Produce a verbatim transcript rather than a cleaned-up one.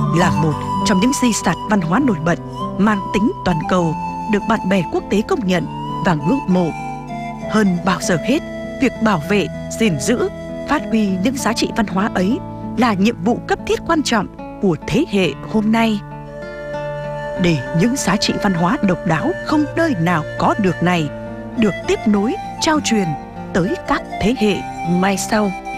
là một trong những di sản văn hóa nổi bật mang tính toàn cầu, được bạn bè quốc tế công nhận và ngưỡng mộ. Hơn bao giờ hết, việc bảo vệ, gìn giữ, phát huy những giá trị văn hóa ấy là nhiệm vụ cấp thiết quan trọng của thế hệ hôm nay. Để những giá trị văn hóa độc đáo không nơi nào có được này được tiếp nối, trao truyền tới các thế hệ mai sau.